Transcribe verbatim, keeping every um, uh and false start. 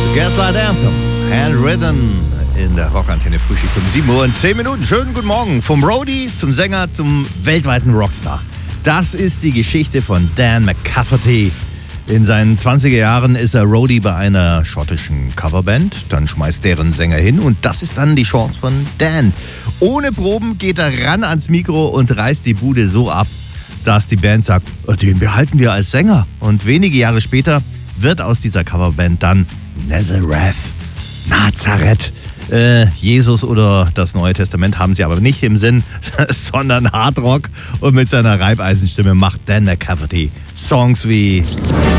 Gaslight Anthem, Handwritten in der Rockantenne Frühschicht um sieben Uhr und zehn Minuten. Schönen guten Morgen. Vom Roadie zum Sänger zum weltweiten Rockstar. Das ist die Geschichte von Dan McCafferty. In seinen zwanziger Jahren ist er Roadie bei einer schottischen Coverband. Dann schmeißt deren Sänger hin und das ist dann die Chance von Dan. Ohne Proben geht er ran ans Mikro und reißt die Bude so ab, dass die Band sagt, den behalten wir als Sänger. Und wenige Jahre später wird aus dieser Coverband dann Nazareth, Nazareth. Äh, Jesus oder das Neue Testament haben sie aber nicht im Sinn, sondern Hardrock. Und mit seiner Reibeisenstimme macht Dan McCafferty Songs wie